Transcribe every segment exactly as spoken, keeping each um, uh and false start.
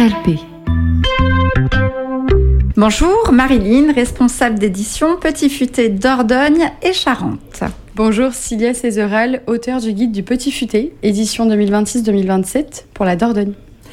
L P. Bonjour, Marilyn, responsable d'édition Petit Futé Dordogne et Charente. Bonjour, Cilia Cézeral, auteure du guide du Petit Futé, édition deux mille vingt-six deux mille vingt-sept pour la Dordogne.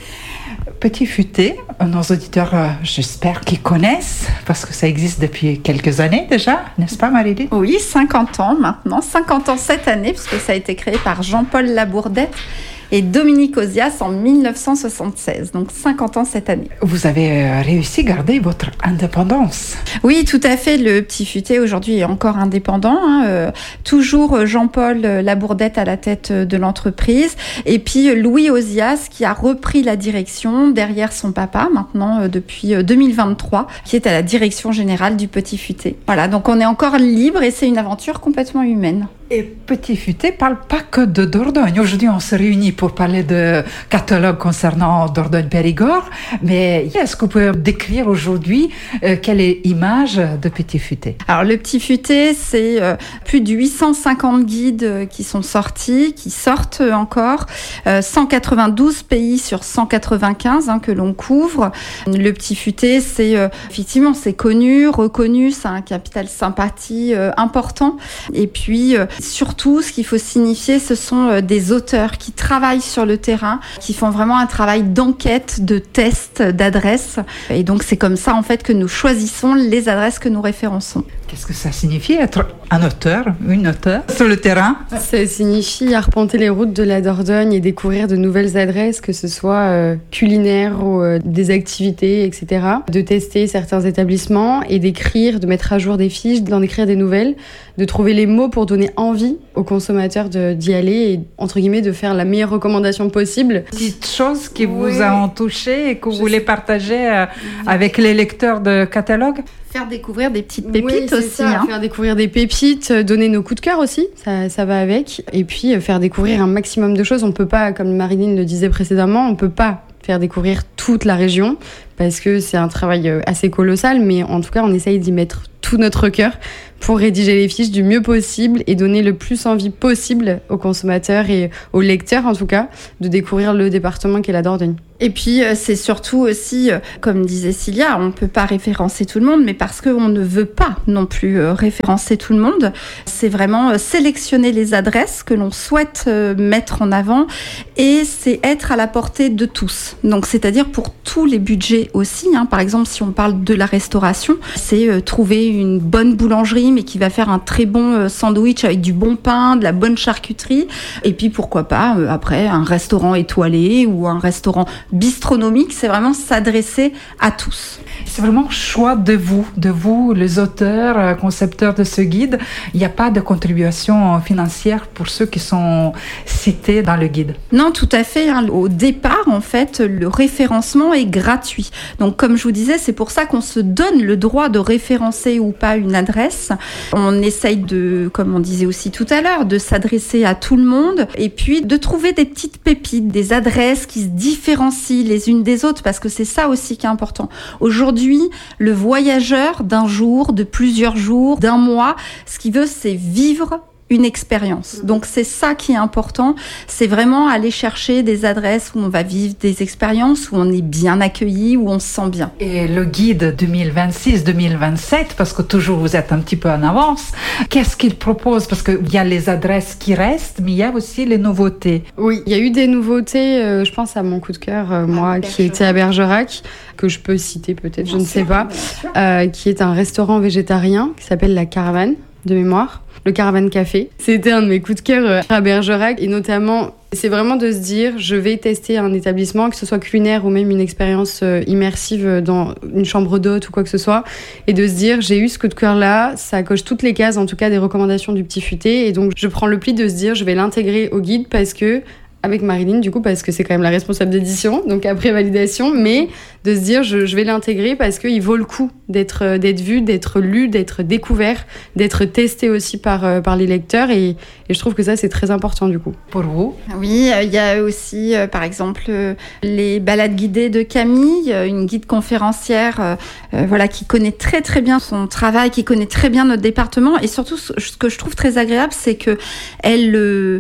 Petit Futé, nos auditeurs, euh, j'espère qu'ils connaissent, parce que ça existe depuis quelques années déjà, n'est-ce pas Marilyn ? Oui, cinquante ans maintenant, cinquante ans cette année, puisque ça a été créé par Jean-Paul Labourdette et Dominique Ozias en dix-neuf cent soixante-seize, donc cinquante ans cette année. Vous avez réussi à garder votre indépendance. Oui, tout à fait. Le Petit Futé aujourd'hui est encore indépendant. Hein. Euh, toujours Jean-Paul Labourdette à la tête de l'entreprise. Et puis Louis Ozias qui a repris la direction derrière son papa maintenant euh, depuis deux mille vingt-trois, qui est à la direction générale du Petit Futé. Voilà, donc on est encore libre et c'est une aventure complètement humaine. Et Petit Futé ne parle pas que de Dordogne. Aujourd'hui, on se réunit pour parler de catalogue concernant Dordogne-Périgord. Mais est-ce que vous pouvez décrire aujourd'hui euh, quelle est l'image de Petit Futé ? Alors, le Petit Futé, c'est euh, plus de huit cent cinquante guides euh, qui sont sortis, qui sortent encore. Euh, cent quatre-vingt-douze pays sur cent quatre-vingt-quinze hein, que l'on couvre. Le Petit Futé, c'est euh, effectivement, c'est connu, reconnu, c'est un capital sympathie euh, important. Et puis, euh, surtout, ce qu'il faut signifier, ce sont des auteurs qui travaillent sur le terrain, qui font vraiment un travail d'enquête, de test, d'adresse. Et donc, c'est comme ça, en fait, que nous choisissons les adresses que nous référençons. Qu'est-ce que ça signifie être un auteur, une auteure sur le terrain ? Ça signifie arpenter les routes de la Dordogne et découvrir de nouvelles adresses, que ce soit euh, culinaires ou euh, des activités, et cetera. De tester certains établissements et d'écrire, de mettre à jour des fiches, d'en écrire des nouvelles, de trouver les mots pour donner envie aux consommateurs de, d'y aller et, entre guillemets, de faire la meilleure recommandation possible. Petites choses qui oui. vous ont touché et que vous Je voulez sais. partager euh, avec les lecteurs de catalogue ? Faire découvrir des petites pépites oui, aussi. Ça, hein. Faire découvrir des pépites, donner nos coups de cœur aussi, ça, ça va avec. Et puis faire découvrir un maximum de choses. On ne peut pas, comme Marilyn le disait précédemment, on ne peut pas faire découvrir toute la région parce que c'est un travail assez colossal. Mais en tout cas, on essaye d'y mettre tout notre cœur pour rédiger les fiches du mieux possible et donner le plus envie possible aux consommateurs et aux lecteurs, en tout cas, de découvrir le département qu'est la Dordogne. Et puis, c'est surtout aussi, comme disait Cilia, on ne peut pas référencer tout le monde, mais parce qu'on ne veut pas non plus référencer tout le monde, c'est vraiment sélectionner les adresses que l'on souhaite mettre en avant et c'est être à la portée de tous. Donc, c'est-à-dire pour tous les budgets aussi. Hein. Par exemple, si on parle de la restauration, c'est trouver une bonne boulangerie, mais qui va faire un très bon sandwich avec du bon pain, de la bonne charcuterie. Et puis, pourquoi pas, après, un restaurant étoilé ou un restaurant bistronomique, c'est vraiment s'adresser à tous. C'est vraiment choix de vous, de vous, les auteurs, concepteurs de ce guide. Il n'y a pas de contribution financière pour ceux qui sont cités dans le guide. Non, tout à fait. Hein. Au départ, en fait, le référencement est gratuit. Donc, comme je vous disais, c'est pour ça qu'on se donne le droit de référencer ou pas une adresse. On essaye de, comme on disait aussi tout à l'heure, de s'adresser à tout le monde et puis de trouver des petites pépites, des adresses qui se différencient les unes des autres, parce que c'est ça aussi qui est important. Aujourd'hui, le voyageur d'un jour, de plusieurs jours, d'un mois, ce qu'il veut, c'est vivre une expérience. Donc c'est ça qui est important, c'est vraiment aller chercher des adresses où on va vivre des expériences, où on est bien accueilli, où on se sent bien. Et le guide deux mille vingt-six deux mille vingt-sept, parce que toujours vous êtes un petit peu en avance, qu'est-ce qu'il propose ? Parce qu'il y a les adresses qui restent, mais il y a aussi les nouveautés. Oui, il y a eu des nouveautés, euh, je pense à mon coup de cœur, euh, moi, qui était à Bergerac, que je peux citer peut-être, bien je sûr, ne sais pas, euh, qui est un restaurant végétarien qui s'appelle La Caravane, de mémoire. Le Caravane Café. C'était un de mes coups de cœur à Bergerac et notamment, c'est vraiment de se dire, je vais tester un établissement, que ce soit culinaire ou même une expérience immersive dans une chambre d'hôte ou quoi que ce soit, et de se dire, j'ai eu ce coup de cœur-là, ça coche toutes les cases, en tout cas des recommandations du Petit Futé, et donc je prends le pli de se dire, je vais l'intégrer au guide parce que avec Marilyn, du coup, parce que c'est quand même la responsable d'édition, donc après validation, mais de se dire, je, je vais l'intégrer parce qu'il vaut le coup d'être, d'être vu, d'être lu, d'être découvert, d'être testé aussi par, par les lecteurs, et, et je trouve que ça, c'est très important, du coup. Pour vous ? Oui, il y a aussi, euh, par exemple, euh, les balades guidées de Camille, une guide conférencière euh, euh, voilà, qui connaît très, très bien son travail, qui connaît très bien notre département, et surtout, ce que je trouve très agréable, c'est qu'elle... Euh,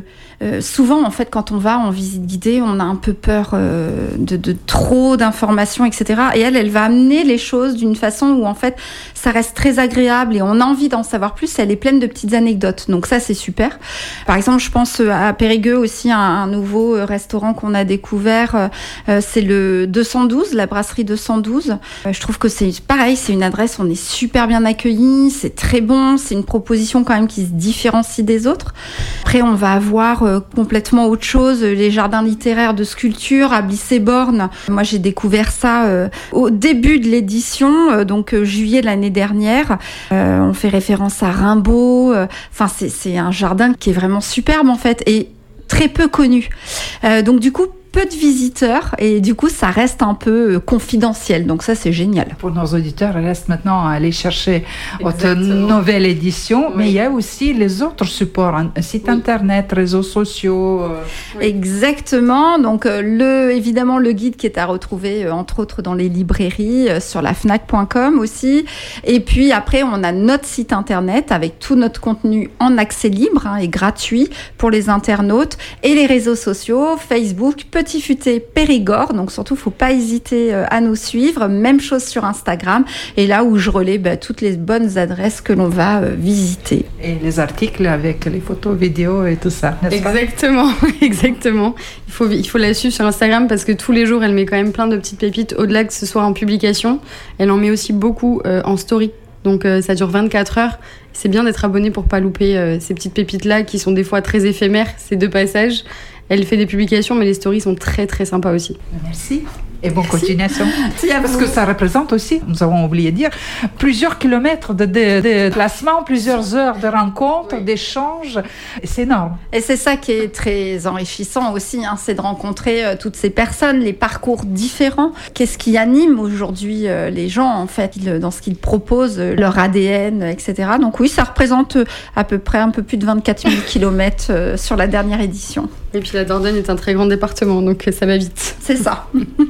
Euh, souvent, en fait, quand on va en visite guidée, on a un peu peur euh, de, de trop d'informations, et cetera. Et elle, elle va amener les choses d'une façon où, en fait, ça reste très agréable et on a envie d'en savoir plus. Elle est pleine de petites anecdotes. Donc ça, c'est super. Par exemple, je pense à Périgueux aussi, un, un nouveau restaurant qu'on a découvert. Euh, c'est le deux cent douze, la brasserie deux cent douze. Euh, je trouve que c'est pareil, c'est une adresse, on est super bien accueillis, c'est très bon, c'est une proposition quand même qui se différencie des autres. Après, on va avoir euh, complètement autre chose, les jardins littéraires de sculpture à Blissé-Borne. Moi, j'ai découvert ça euh, au début de l'édition, euh, donc euh, juillet de l'année dernière. Euh, on fait référence à Rimbaud. Enfin, euh, c'est, c'est un jardin qui est vraiment superbe en fait et très peu connu. Euh, donc du coup, peu de visiteurs et du coup ça reste un peu confidentiel, donc ça c'est génial. Pour nos auditeurs, il reste maintenant à aller chercher votre nouvelle édition, oui. Mais il y a aussi les autres supports, un site oui. internet, réseaux sociaux. Euh... Oui. Exactement, donc euh, le, évidemment le guide qui est à retrouver euh, entre autres dans les librairies, euh, sur la fnac point com aussi, et puis après on a notre site internet avec tout notre contenu en accès libre hein, et gratuit pour les internautes, et les réseaux sociaux, Facebook, Petit Futé Périgord, donc surtout faut pas hésiter à nous suivre, même chose sur Instagram, et là où je relais bah, toutes les bonnes adresses que l'on va euh, visiter. Et les articles avec les photos, vidéos et tout ça, n'est-ce pas ? Exactement, exactement. Il faut, il faut la suivre sur Instagram parce que tous les jours elle met quand même plein de petites pépites, au-delà que ce soit en publication, elle en met aussi beaucoup euh, en story. Donc euh, ça dure vingt-quatre heures. C'est bien d'être abonné pour pas louper euh, ces petites pépites-là qui sont des fois très éphémères, ces deux passages. Elle fait des publications, mais les stories sont très très sympas aussi. Merci. Et bonne Merci. Continuation. Merci Parce que ça représente aussi, nous avons oublié de dire, plusieurs kilomètres de, de, de placement, plusieurs heures de rencontres, oui. d'échanges. C'est énorme. Et c'est ça qui est très enrichissant aussi, hein, c'est de rencontrer euh, toutes ces personnes, les parcours différents. Qu'est-ce qui anime aujourd'hui euh, les gens, en fait, dans ce qu'ils proposent, euh, leur A D N, et cetera. Donc oui, ça représente euh, à peu près un peu plus de vingt-quatre mille kilomètres euh, sur la dernière édition. Et puis la Dordogne est un très grand département, donc ça va vite. C'est ça.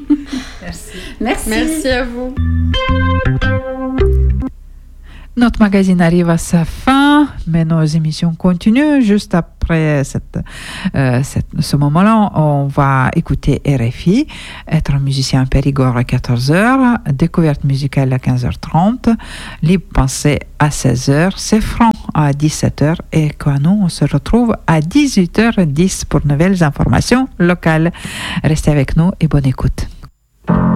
Merci. Merci. Merci à vous. Notre magazine arrive à sa fin, mais nos émissions continuent. Juste après cette, euh, cette, ce moment-là, on va écouter R F I, être un musicien Périgord à quatorze heures, découverte musicale à quinze heures trente, libre pensée à seize heures, c'est franc à dix-sept heures, et quand nous, on se retrouve à dix-huit heures dix pour nouvelles informations locales. Restez avec nous et bonne écoute.